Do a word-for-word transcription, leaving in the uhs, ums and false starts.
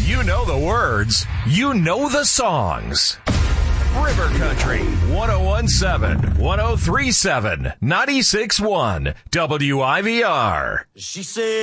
You know the words. You know the songs. River Country, one oh one point seven, one oh three point seven, ninety-six point one, W I V R. She said.